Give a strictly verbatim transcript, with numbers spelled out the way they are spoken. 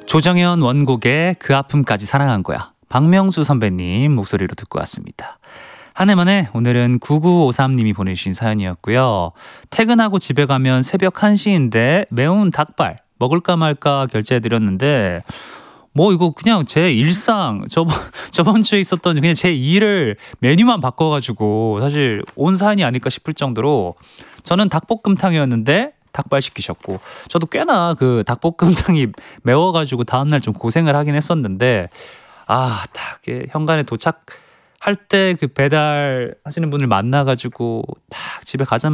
조정현 원곡의 그 아픔까지 사랑한 거야. 박명수 선배님 목소리로 듣고 왔습니다. 한 해만에 오늘은 구구오삼 님이 보내주신 사연이었고요. 퇴근하고 집에 가면 새벽 한 시인데 매운 닭발 먹을까 말까 결제해드렸는데 뭐 이거 그냥 제 일상 저번, 저번 주에 있었던 그냥 제 일을 메뉴만 바꿔가지고 사실 온 사연이 아닐까 싶을 정도로 저는 닭볶음탕이었는데 닭발 시키셨고 저도 꽤나 그 닭볶음탕이 매워가지고 다음날 좀 고생을 하긴 했었는데 아, 딱 현관에 도착할 때 그 배달 하시는 분을 만나가지고 딱 집에 가자마자